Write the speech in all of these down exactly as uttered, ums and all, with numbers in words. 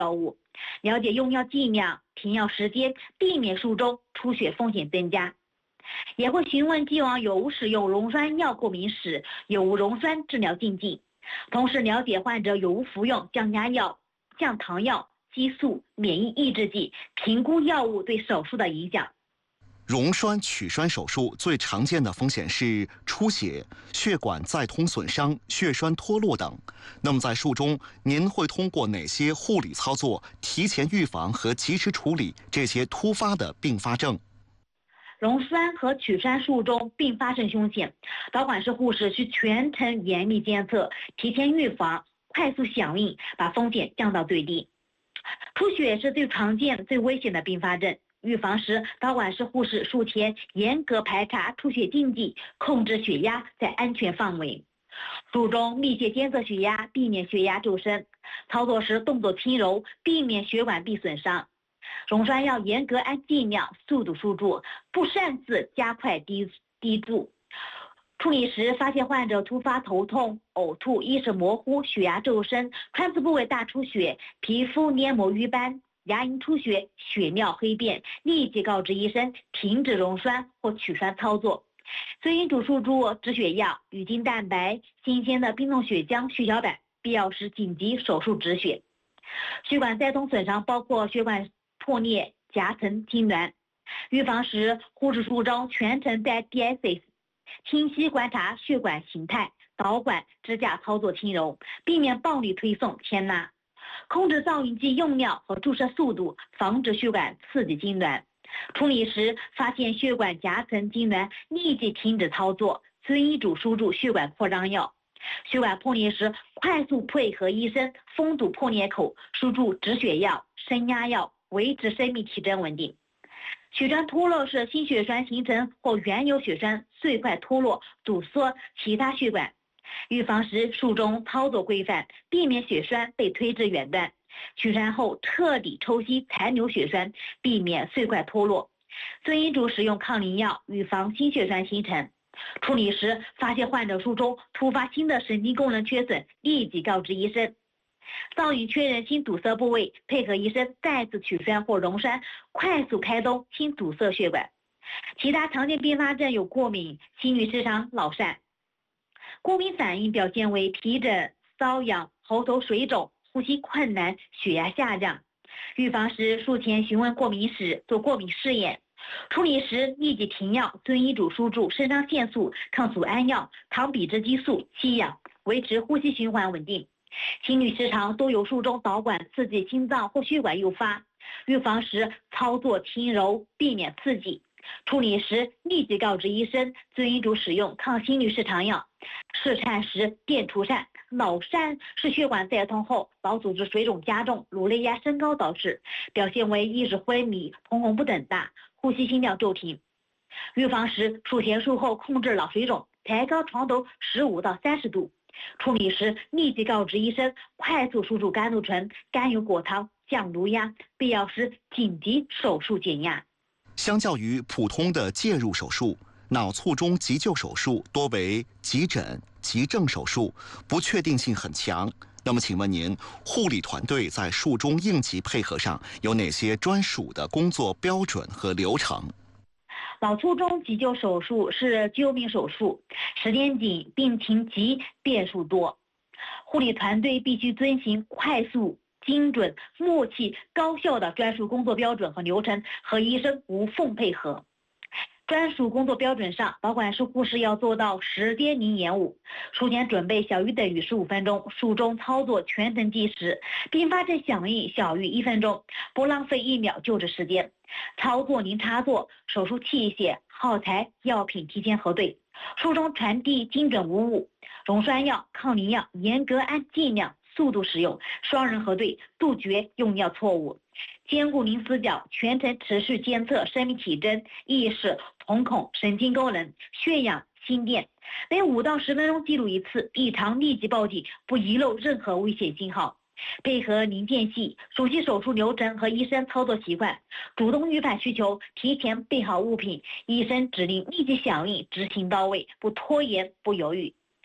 药物，了解用药剂量、停药时间，避免术中出血风险增加。也会询问既往有无使用溶栓药过敏史，有无溶栓治疗禁忌，同时了解患者有无服用降压药、降糖药、激素、免疫抑制剂，评估药物对手术的影响。 溶栓取栓手术最常见的风险是出血、血管再通损伤、血栓脱落等。那么在术中，您会通过哪些护理操作提前预防和及时处理这些突发的并发症？ 溶栓和取栓术中并发症凶险，导管室护士需全程严密监测，提前预防，快速响应，把风险降到最低。出血是最常见、最危险的并发症。预防时，导管室护士术前严格排查出血禁忌，控制血压在安全范围。术中密切监测血压，避免血压骤升。操作时动作轻柔，避免血管壁损伤。溶栓要严格按剂量、速度输注，不擅自加快滴滴注。处理时发现患者突发头痛、呕吐、意识模糊、血压骤升、穿刺部位大出血、皮肤黏膜瘀斑、牙龈出血、血尿黑便，立即告知医生停止溶栓或取栓操作。遵医嘱输注止血药、乳清蛋白、新鲜的冰冻血浆、血小板，必要时紧急手术止血。血管再通损伤包括血管破裂、夹层痉挛。预防时，护士术中全程戴 D S S， 清晰观察血管形态，导管支架操作轻柔，避免暴力推送牵拉，控制造影剂用量和注射速度，防止血管刺激痉挛。处理时发现血管夹层痉挛，立即停止操作，遵医嘱输注血管扩张药。血管破裂时，快速配合医生封堵破裂口，输注止血药、升压药，维持生命体征稳定。血栓脱落是新血栓形成或原有血栓碎块脱落，堵塞其他血管。预防时术中操作规范，避免血栓被推至远端。取栓后彻底抽吸残留血栓，避免碎块脱落。遵医嘱使用抗凝药，预防新血栓形成。处理时发现患者术中突发新的神经功能缺损，立即告知医生。造影确认新堵塞部位，配合医生再次取栓或溶栓，快速开通新堵塞血管。其他常见并发症有过敏、心律失常、老疝。过敏反应表现为皮疹、瘙痒、喉头水肿、呼吸困难、血压下降。预防时术前询问过敏史，做过敏试验。处理时立即停药，遵医嘱输注肾上腺素、抗组胺药、糖比质激素、吸氧，维持呼吸循环稳定。心律失常多由术中导管刺激心脏或血管诱发，预防时操作轻柔，避免刺激。处理时立即告知医生，遵医嘱使用抗心律失常药。试颤时电除颤。脑疝是血管再通后脑组织水肿加重、颅内压升高导致，表现为意识昏迷、瞳孔不等大、呼吸心跳骤停。预防时术前术后控制脑水肿，抬高床头十五到三十度。处理时立即告知医生，快速输注甘露醇、甘油果糖降颅压，必要时紧急手术减压。 相较于普通的介入手术，脑卒中急救手术多为急诊、急症手术，不确定性很强。那么请问您，护理团队在术中应急配合上有哪些专属的工作标准和流程？ 脑卒中急救手术是救命手术，时间紧、病情急、变数多，护理团队必须遵循快速、精准、默契、高效的专属工作标准和流程，和医生无缝配合。专属工作标准上，导管室护士要做到时间零延误，术前准备小于等于十五分钟，术中操作全程计时，并发症响应小于一分钟，不浪费一秒救治时间。操作零插座，手术器械、耗材、药品提前核对，术中传递精准无误。溶栓药、抗凝药严格按剂量、速度使用，双人核对，杜绝用药错误。兼顾零死角，全程持续监测生命体征、意识、瞳孔、神经功能、血氧、心电，每五到十分钟记录一次，异常立即报警，不遗漏任何危险信号。配合零间隙，熟悉手术流程和医生操作习惯，主动预判需求，提前备好物品，医生指令立即响应，执行到位，不拖延不犹豫。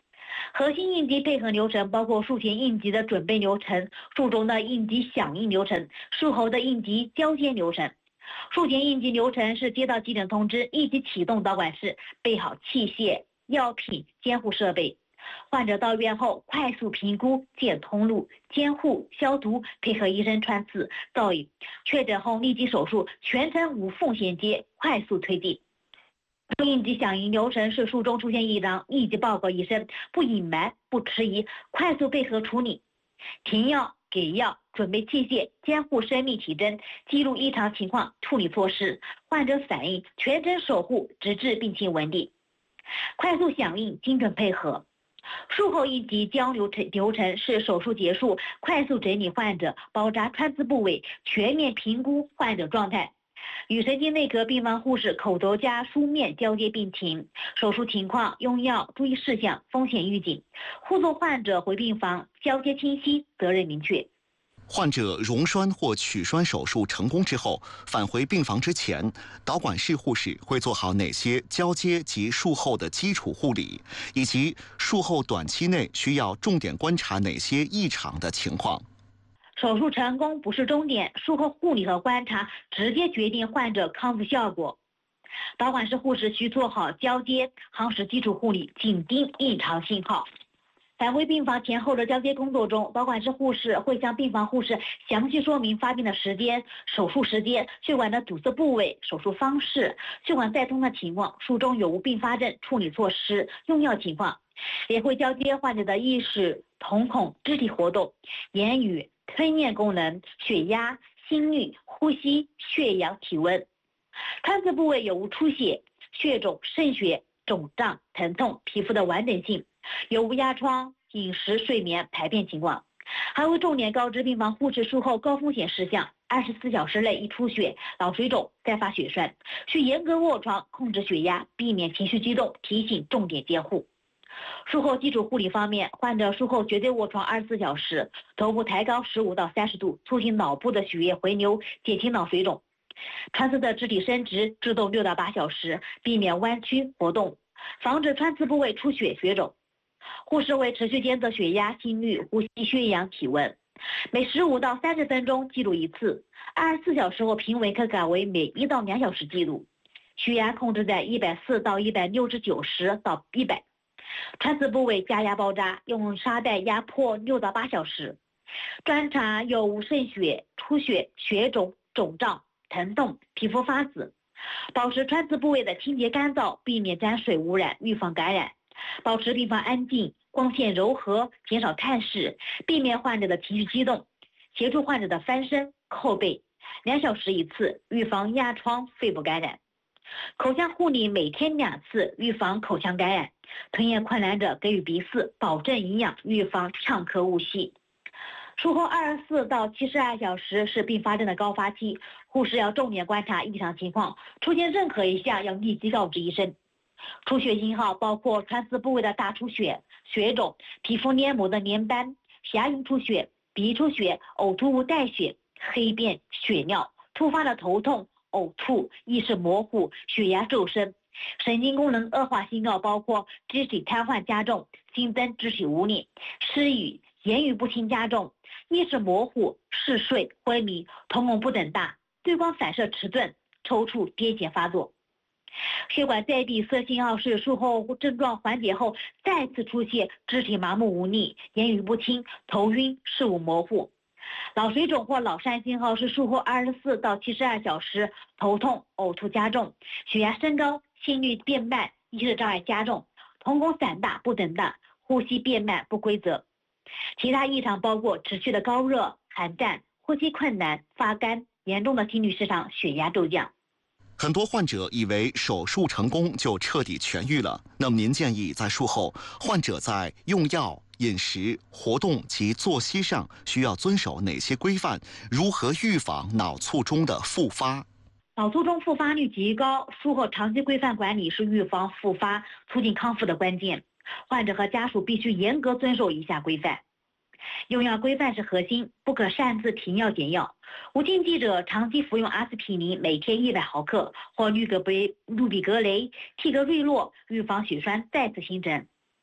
核心应急配合流程包括术前应急的准备流程、术中的应急响应流程、术后的应急交接流程。术前应急流程是接到急诊通知，立即启动导管室，备好器械、药品、监护设备。患者到院后，快速评估、建通路、监护、消毒，配合医生穿刺、造影。确诊后立即手术，全程无缝衔接，快速推进。应急响应流程是术中出现异常，立即报告医生，不隐瞒、不迟疑，快速配合处理。停药、给药、准备器械、监护生命体征，记录异常情况、处理措施、患者反应，全程守护，直至病情稳定。快速响应，精准配合。术后应急交流程流程是手术结束，快速整理患者，包扎穿刺部位，全面评估患者状态。与神经内科病房护士口头加书面交接病情、手术情况、用药、注意事项、风险预警，护送患者回病房，交接清晰，责任明确。 患者溶栓或取栓手术成功之后，返回病房之前，导管室护士会做好哪些交接及术后的基础护理，以及术后短期内需要重点观察哪些异常的情况。 手术成功不是终点，术后护理和观察直接决定患者康复效果。导管室护士需做好交接、夯实基础护理，紧盯异常信号。返回病房前后的交接工作中，导管室护士会向病房护士详细说明发病的时间、手术时间、血管的堵塞部位、手术方式、血管再通的情况、术中有无并发症、处理措施、用药情况，也会交接患者的意识、瞳孔、肢体活动、言语、吞咽功能、血压、心率、呼吸、血氧、体温。穿刺部位有无出血、血肿、渗血、肿胀、疼痛、皮肤的完整性，有无压疮、饮食、睡眠、排便情况，还会重点告知病房护士术后高风险事项：二十四小时内易出血、脑水肿、再发血栓，需严格卧床，控制血压，避免情绪激动，提醒重点监护。术后基础护理方面，患者术后绝对卧床二十四小时，头部抬高十五到三十度，促进脑部的血液回流，减轻脑水肿。穿刺的肢体伸直制动六到八小时，避免弯曲活动，防止穿刺部位出血血肿。护士会持续监测血压、心率、呼吸、血氧、体温，每十五到三十分钟记录一次，二十四小时后评委可改为每一到两小时记录。血压控制在一百四到一百六至九十到一百。穿刺部位加压包扎，用沙袋压迫六到八小时。观察有无渗血、出血、血肿、肿胀、疼痛、皮肤发紫。保持穿刺部位的清洁干燥，避免沾水污染，预防感染。保持病房安静，光线柔和，减少探视，避免患者的情绪激动。协助患者的翻身、扣背，两小时一次，预防压疮、肺部感染。口腔护理每天两次，预防口腔感染。吞咽困难者给予鼻饲，保证营养，预防呛咳误吸。术后二十四到七十二小时是并发症的高发期，护士要重点观察异常情况，出现任何一项要立即告知医生。出血信号包括穿刺部位的大出血、血肿、皮肤黏膜的黏斑、牙龈出血、鼻出血、呕吐物带血、黑便、血尿、突发的头痛、呕吐、意识模糊、血压骤升。神经功能恶化信号包括肢体瘫痪加重、新增肢体无力、失语、言语不清加重、意识模糊、嗜睡、昏迷、瞳孔不等大、对光反射迟钝、抽搐、癫痫发作。血管再闭塞信号是术后症状缓解后再次出现肢体麻木无力、言语不清、头晕、视物模糊。脑水肿或脑疝信号是术后二十四到七十二小时，头痛、呕吐加重、血压升高、心率变慢、意识障碍加重、瞳孔散大不等大、呼吸变慢不规则。其他异常包括持续的高热、寒战、呼吸困难、发干、严重的听力失常、血压骤降。 很多患者以为手术成功就彻底痊愈了，那么您建议在术后，患者在用药、饮食、活动及作息上需要遵守哪些规范？如何预防脑卒中的复发？ 脑卒中复发率极高，术后长期规范管理是预防复发、促进康复的关键。患者和家属必须严格遵守以下规范。用药规范是核心，不可擅自停药减药。无禁忌者长期服用阿司匹林，每天一百毫克，或氯格贝、氯比格雷、替格瑞洛，预防血栓再次形成。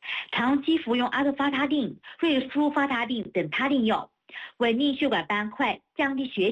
长期服用阿特法他定、瑞舒法他定等他定药，稳定血管斑块，降低血